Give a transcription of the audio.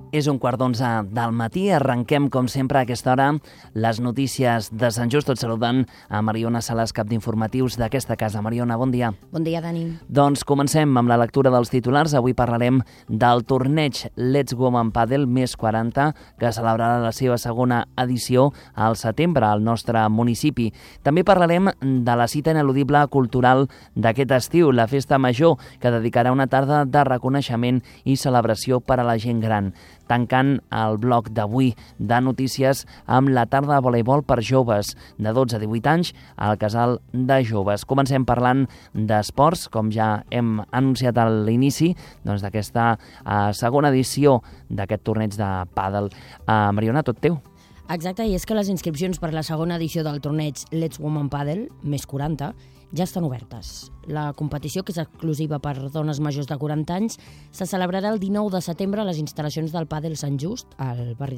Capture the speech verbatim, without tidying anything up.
És un quart d'onze del matí. Arrenquem, com sempre, a aquesta hora, les notícies de Sant Just, tot saludant a Mariona Sales, cap d'informatius d'aquesta casa. Mariona, bon dia. Bon dia, Dani. Doncs comencem amb la lectura dels titulars. Avui parlarem del torneig Let's Women Padel més quaranta, que celebrarà la seva segona edició al setembre al nostre municipi. També parlarem de la cita ineludible cultural d'aquest estiu, la Festa Major, que dedicarà una tarda de reconeixement i celebració per a la gent gran. Tancant el bloc d'avui de notícies amb la tarda de voleibol per joves de dotze a divuit anys al Casal de Joves. Comencem parlant d'esports, com ja hem anunciat a l'inici doncs, d'aquesta uh, segona edició d'aquest torneig de pàdel. Uh, Mariona, tot teu. Exacte, i és que les inscripcions per la segona edició del torneig Let's Women Padel, més quaranta, ja estan obertes. La competició, que és exclusiva per dones majors de quaranta anys, se celebrarà el dinou de setembre a les instal·lacions del Pàdel Sant Just, al barri